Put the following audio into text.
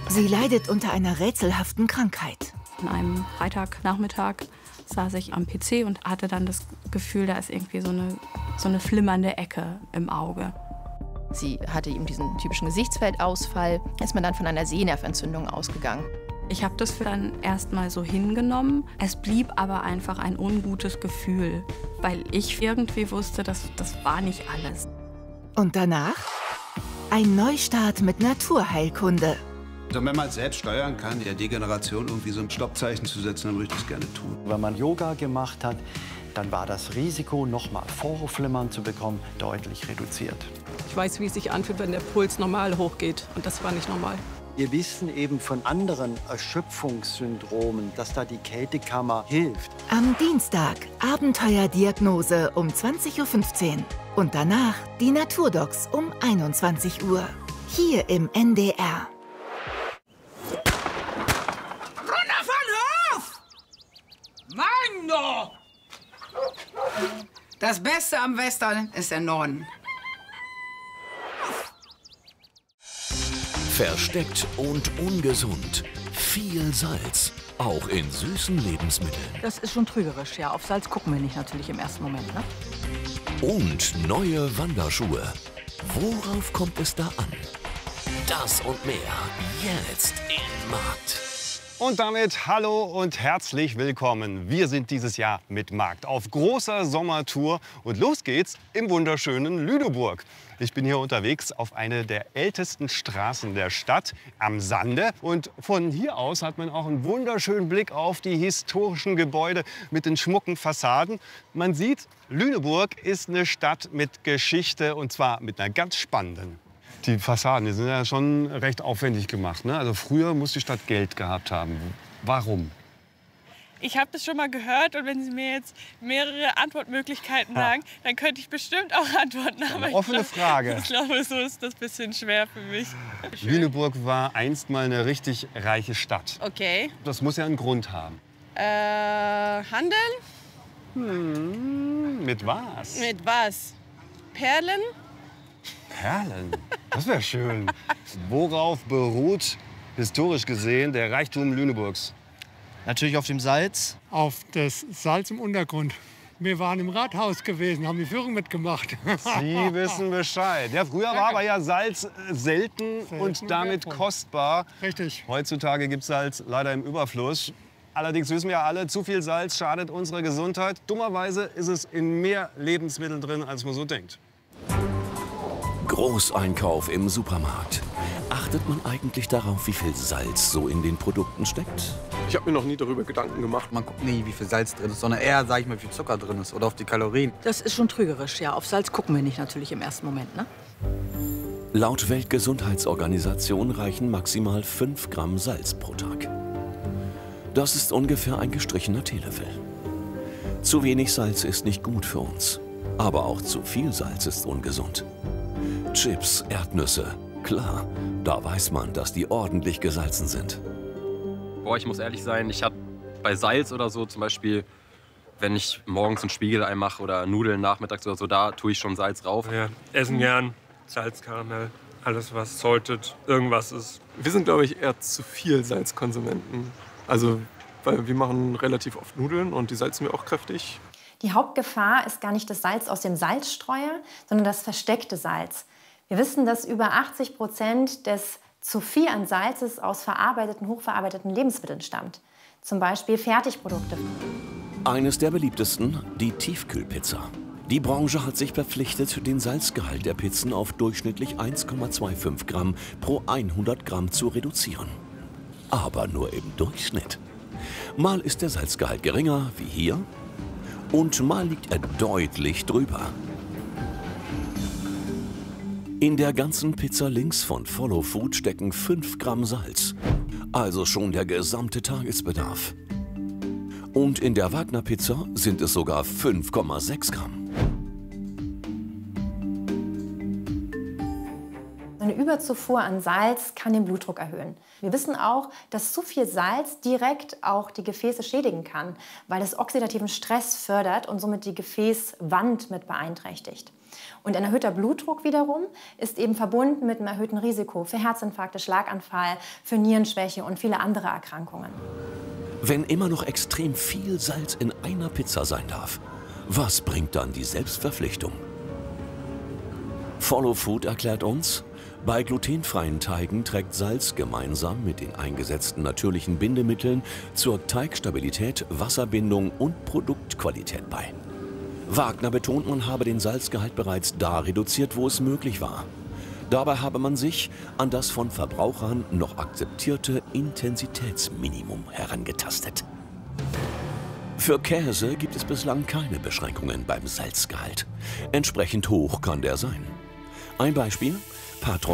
Sie leidet unter einer rätselhaften Krankheit. An einem Freitagnachmittag saß ich am PC und hatte dann das Gefühl, da ist irgendwie so eine flimmernde Ecke im Auge. Sie hatte eben diesen typischen Gesichtsfeldausfall. Ist man dann von einer Sehnerventzündung ausgegangen. Ich habe das dann erstmal so hingenommen. Es blieb aber einfach ein ungutes Gefühl, weil ich irgendwie wusste, das war nicht alles. Und danach ein Neustart mit Naturheilkunde. Also wenn man es selbst steuern kann, der Degeneration irgendwie so ein Stoppzeichen zu setzen, dann würde ich das gerne tun. Wenn man Yoga gemacht hat, dann war das Risiko, nochmal Vorhofflimmern zu bekommen, deutlich reduziert. Ich weiß, wie es sich anfühlt, wenn der Puls normal hochgeht. Und das war nicht normal. Wir wissen eben von anderen Erschöpfungssyndromen, dass da die Kältekammer hilft. Am Dienstag Abenteuerdiagnose um 20:15 Uhr. Und danach die Naturdocs um 21 Uhr. Hier im NDR. Runter von Hof! Mann, doch! Das Beste am Western ist der Norden. Versteckt und ungesund. Viel Salz. Auch in süßen Lebensmitteln. Das ist schon trügerisch, ja. Auf Salz gucken wir nicht natürlich im ersten Moment, ne? Und neue Wanderschuhe. Worauf kommt es da an? Das und mehr jetzt in Markt. Und damit hallo und herzlich willkommen. Wir sind dieses Jahr mit Markt auf großer Sommertour und los geht's im wunderschönen Lüneburg. Ich bin hier unterwegs auf eine der ältesten Straßen der Stadt am Sande und von hier aus hat man auch einen wunderschönen Blick auf die historischen Gebäude mit den schmucken Fassaden. Man sieht, Lüneburg ist eine Stadt mit Geschichte und zwar mit einer ganz spannenden. Die Fassaden, die sind ja schon recht aufwendig gemacht, ne? Also früher muss die Stadt Geld gehabt haben. Warum? Ich habe das schon mal gehört und wenn Sie mir jetzt mehrere Antwortmöglichkeiten sagen, dann könnte ich bestimmt auch antworten. Aber eine offene Frage. Ich glaube, so ist das ein bisschen schwer für mich. Lüneburg war einst mal eine richtig reiche Stadt. Okay. Das muss ja einen Grund haben. Handeln? Mit was? Mit was? Perlen? Perlen? Das wäre schön. Worauf beruht historisch gesehen der Reichtum Lüneburgs? Natürlich auf dem Salz. Auf das Salz im Untergrund. Wir waren im Rathaus gewesen, haben die Führung mitgemacht. Sie wissen Bescheid. Ja, früher war aber ja Salz selten und damit kostbar. Richtig. Heutzutage gibt es Salz leider im Überfluss. Allerdings wissen wir alle, zu viel Salz schadet unserer Gesundheit. Dummerweise ist es in mehr Lebensmitteln drin, als man so denkt. Großeinkauf im Supermarkt. Achtet man eigentlich darauf, wie viel Salz so in den Produkten steckt? Ich habe mir noch nie darüber Gedanken gemacht. Man guckt nie, wie viel Salz drin ist, sondern eher, sag ich mal, wie viel Zucker drin ist oder auf die Kalorien. Das ist schon trügerisch, ja. Auf Salz gucken wir nicht natürlich im ersten Moment, ne? Laut Weltgesundheitsorganisation reichen maximal 5 Gramm Salz pro Tag. Das ist ungefähr ein gestrichener Teelöffel. Zu wenig Salz ist nicht gut für uns. Aber auch zu viel Salz ist ungesund. Chips, Erdnüsse. Klar, da weiß man, dass die ordentlich gesalzen sind. Boah, ich muss ehrlich sein, ich habe bei Salz oder so zum Beispiel, wenn ich morgens ein Spiegelei mache oder Nudeln nachmittags oder so, da tue ich schon Salz rauf. Ja, essen gern Salzkaramell, alles was salted, irgendwas ist. Wir sind, glaube ich, eher zu viel Salzkonsumenten. Also, weil wir machen relativ oft Nudeln und die salzen wir auch kräftig. Die Hauptgefahr ist gar nicht das Salz aus dem Salzstreuer, sondern das versteckte Salz. Wir wissen, dass über 80% des zu viel an Salzes aus verarbeiteten, hochverarbeiteten Lebensmitteln stammt. Zum Beispiel Fertigprodukte. Eines der beliebtesten, die Tiefkühlpizza. Die Branche hat sich verpflichtet, den Salzgehalt der Pizzen auf durchschnittlich 1,25 Gramm pro 100 Gramm zu reduzieren. Aber nur im Durchschnitt. Mal ist der Salzgehalt geringer, wie hier, und mal liegt er deutlich drüber. In der ganzen Pizza links von Follow Food stecken 5 Gramm Salz. Also schon der gesamte Tagesbedarf. Und in der Wagner Pizza sind es sogar 5,6 Gramm. Eine Überzufuhr an Salz kann den Blutdruck erhöhen. Wir wissen auch, dass zu viel Salz direkt auch die Gefäße schädigen kann, weil es oxidativen Stress fördert und somit die Gefäßwand mit beeinträchtigt. Und ein erhöhter Blutdruck wiederum ist eben verbunden mit einem erhöhten Risiko für Herzinfarkte, Schlaganfall, für Nierenschwäche und viele andere Erkrankungen. Wenn immer noch extrem viel Salz in einer Pizza sein darf, was bringt dann die Selbstverpflichtung? Follow Food erklärt uns, bei glutenfreien Teigen trägt Salz gemeinsam mit den eingesetzten natürlichen Bindemitteln zur Teigstabilität, Wasserbindung und Produktqualität bei. Wagner betont, man habe den Salzgehalt bereits da reduziert, wo es möglich war. Dabei habe man sich an das von Verbrauchern noch akzeptierte Intensitätsminimum herangetastet. Für Käse gibt es bislang keine Beschränkungen beim Salzgehalt. Entsprechend hoch kann der sein. Ein Beispiel: Patron